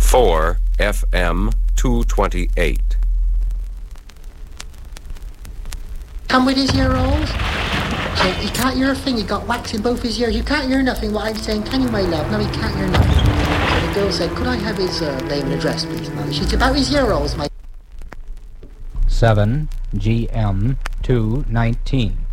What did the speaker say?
4 FM 228. Come with his ear rolls? So he can't hear a thing, he got wax in both his ears. You can't hear nothing what I'm saying, can you, my love? No, he can't hear nothing. So the girl said, could I have his name and address, please, mother? She's about his ear rolls, my... 7 GM 219.